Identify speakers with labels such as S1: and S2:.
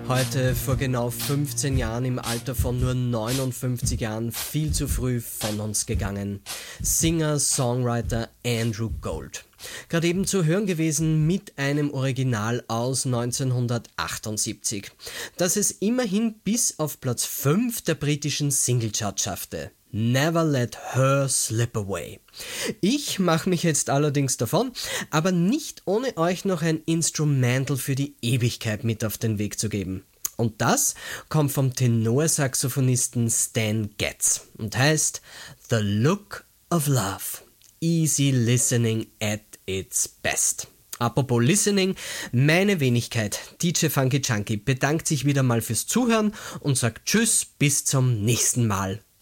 S1: Heute vor genau 15 Jahren im Alter von nur 59 Jahren viel zu früh von uns gegangen. Singer, Songwriter Andrew Gold. Gerade eben zu hören gewesen mit einem Original aus 1978, das es immerhin bis auf Platz 5 der britischen Singlecharts schaffte. Never Let Her Slip Away. Ich mache mich jetzt allerdings davon, aber nicht ohne euch noch ein Instrumental für die Ewigkeit mit auf den Weg zu geben. Und das kommt vom Tenorsaxophonisten Stan Getz und heißt The Look of Love. Easy listening at its best. Apropos Listening, meine Wenigkeit, DJ Funky Junkie, bedankt sich wieder mal fürs Zuhören und sagt Tschüss, bis zum nächsten Mal.